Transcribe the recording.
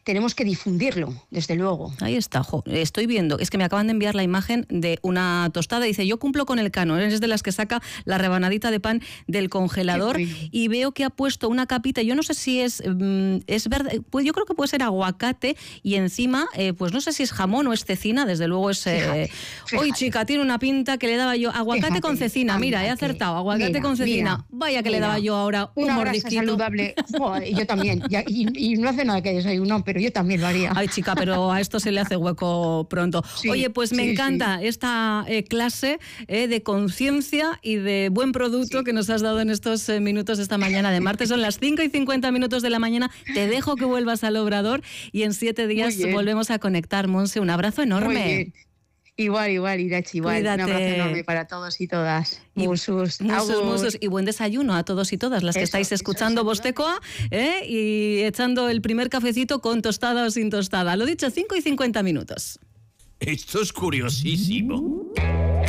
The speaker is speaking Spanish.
tenemos que difundirlo, desde luego. Ahí está, estoy viendo, es que me acaban de enviar la imagen de una tostada, dice, yo cumplo con el canon, es de las que saca la rebanadita de pan del congelador, y veo que ha puesto una capita, yo no sé si es verdad, pues yo creo que puede ser aguacate, y encima, pues no sé si es jamón o es cecina, desde luego es... Fíjate. Uy, chica, tiene una pinta que le daba yo, aguacate con cecina, mira, he acertado, aguacate con cecina, vaya que le daba yo ahora un mordisquito. Saludable, yo también, y no hace nada que desayuno, pero yo también lo haría. Ay, chica, pero a esto se le hace hueco pronto. Sí, oye, pues me encanta esta clase de conciencia y de buen producto que nos has dado en estos minutos de esta mañana de martes. Son las 5:50 de la mañana. Te dejo que vuelvas al Obrador y en 7 días volvemos a conectar, Monse. Un abrazo enorme. Muy bien. Igual, Irache, igual. Cuídate. Un abrazo enorme para todos y todas. Musos. Y buen desayuno a todos y todas las que estáis escuchando Vostecoa y echando el primer cafecito con tostada o sin tostada. Lo dicho, 5:50. Esto es curiosísimo.